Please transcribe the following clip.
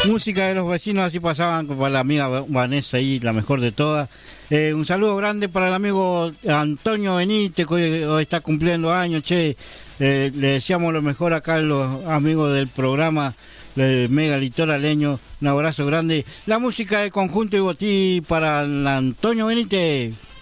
Música de los vecinos, así pasaban para la amiga Vanessa y la mejor de todas. Un saludo grande para el amigo Antonio Benítez, que hoy está cumpliendo años, che. Le deseamos lo mejor acá a los amigos del programa Mega Litoraleño. Un abrazo grande. La música de Conjunto y Botí para Antonio Benítez.